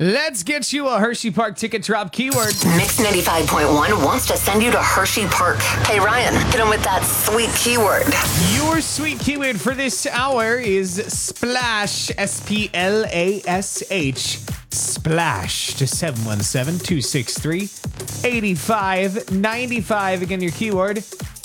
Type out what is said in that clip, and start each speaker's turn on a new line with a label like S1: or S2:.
S1: Let's get you a Hershey Park ticket drop keyword.
S2: Mix 95.1 wants to send you to Hershey Park. Hey, Ryan, hit him with that sweet keyword.
S1: Your sweet keyword for this hour is splash, S-P-L-A-S-H. Splash to 717-263-8595. Again, your keyword,